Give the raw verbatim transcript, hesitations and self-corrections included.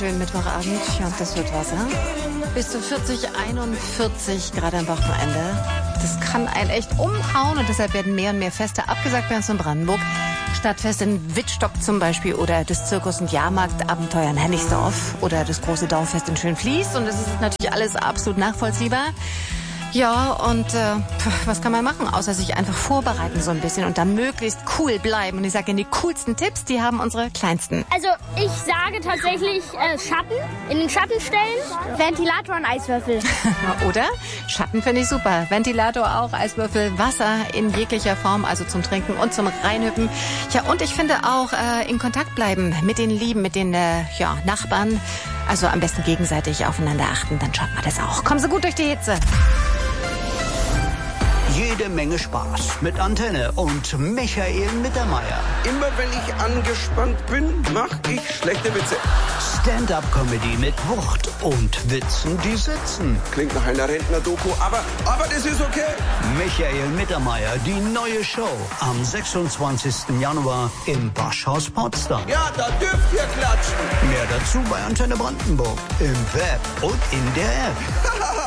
wunderschönen Mittwochabend. Ja, das wird was, ja? Bis zu vierzig, einundvierzig Grad am Wochenende. Das kann einen echt umhauen und deshalb werden mehr und mehr Feste abgesagt bei uns in Brandenburg. Stadtfest in Wittstock zum Beispiel oder das Zirkus- und Jahrmarktabenteuer in Hennigsdorf oder das große Dorffest in Schönfließ. Und das ist natürlich alles absolut nachvollziehbar. Ja, und äh, was kann man machen, außer sich einfach vorbereiten so ein bisschen und dann möglichst cool bleiben. Und ich sage, die coolsten Tipps, die haben unsere Kleinsten. Also ich sage tatsächlich äh, Schatten, in den Schatten stellen, Ventilator und Eiswürfel. Oder? Schatten finde ich super. Ventilator auch, Eiswürfel, Wasser in jeglicher Form, also zum Trinken und zum Reinhüppen. Ja, und ich finde auch äh, in Kontakt bleiben mit den Lieben, mit den äh, ja, Nachbarn. Also am besten gegenseitig aufeinander achten, dann schaut man das auch. Kommen Sie gut durch die Hitze. Jede Menge Spaß mit Antenne und Michael Mittermeier. Immer wenn ich angespannt bin, mach ich schlechte Witze. Stand-up-Comedy mit Wucht und Witzen, die sitzen. Klingt nach einer Rentner-Doku, aber, aber das ist okay. Michael Mittermeier, die neue Show am sechsundzwanzigsten Januar im Waschhaus Potsdam. Ja, da dürft ihr klatschen. Mehr dazu bei Antenne Brandenburg im Web und in der App.